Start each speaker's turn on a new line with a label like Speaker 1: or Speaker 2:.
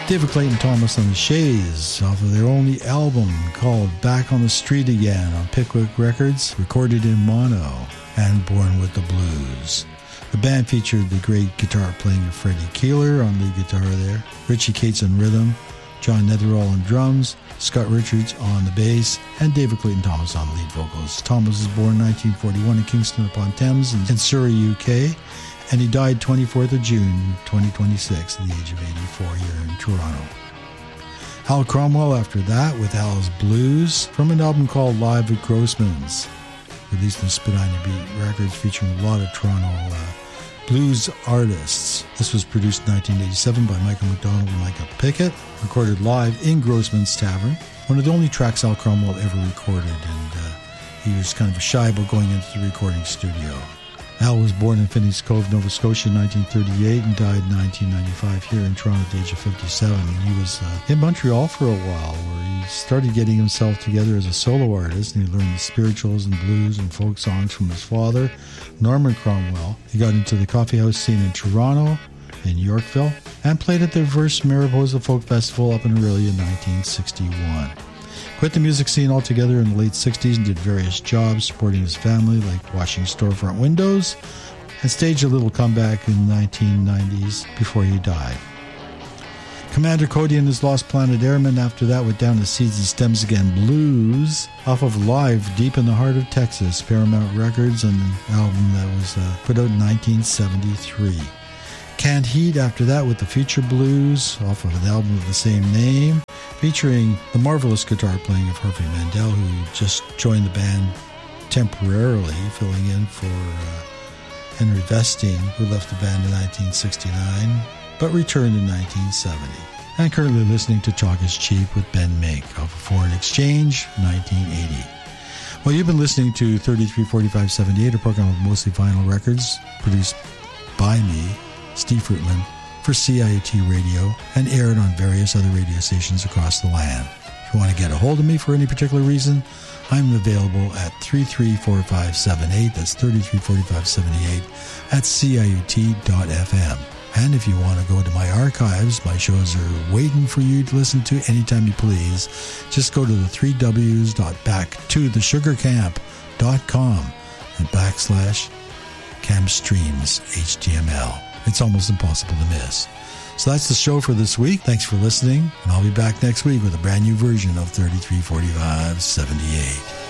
Speaker 1: David Clayton Thomas and the Shays off of their only album called Back on the Street Again on Pickwick Records, recorded in mono, and Born with the Blues. The band featured the great guitar playing of Freddie Keeler on lead guitar there, Richie Cates on rhythm, John Netherall on drums, Scott Richards on the bass, and David Clayton Thomas on lead vocals. Thomas was born in 1941 in Kingston upon Thames in Surrey, UK, and he died 24th of June 2026 at the age of 84 here in Toronto. Hal Cromwell after that with Hal's Blues from an album called Live at Grossman's, released on Spadina Beat Records, featuring a lot of Toronto blues artists. This was produced in 1987 by Michael McDonald and Micah Pickett, recorded live in Grossman's Tavern, one of the only tracks Hal Cromwell ever recorded, and he was kind of shy about going into the recording studio. Al was born in Phineas Cove, Nova Scotia in 1938 and died in 1995 here in Toronto at the age of 57. He was in Montreal for a while, where he started getting himself together as a solo artist, and he learned the spirituals and blues and folk songs from his father, Norman Cromwell. He got into the coffee house scene in Toronto, in Yorkville, and played at the Verse Mariposa Folk Festival up in Orillia in 1961. Quit the music scene altogether in the late 60s and did various jobs supporting his family, like washing storefront windows, and staged a little comeback in the 1990s before he died. Commander Cody and his Lost Planet Airmen after that went down to Seeds and Stems Again Blues off of Live Deep in the Heart of Texas, Paramount Records, and an album that was put out in 1973. Canned Heat after that with the Future Blues off of an album of the same name, featuring the marvelous guitar playing of Harvey Mandel, who just joined the band temporarily, filling in for Henry Vestine, who left the band in 1969, but returned in 1970. And currently listening to Chalk is Cheap with Ben Mink off of Foreign Exchange, 1980. Well, you've been listening to 334578, a program of mostly vinyl records, produced by me, Steve Fruitman, for CIUT Radio, and aired on various other radio stations across the land. If you want to get a hold of me for any particular reason, I'm available at 334578, that's 334578, at CIUT.FM. And if you want to go to my archives, my shows are waiting for you to listen to anytime you please. Just go to the 3Ws.backtothesugarcamp.com and /campstreams HTML. It's almost impossible to miss. So that's the show for this week. Thanks for listening, and I'll be back next week with a brand new version of 334578.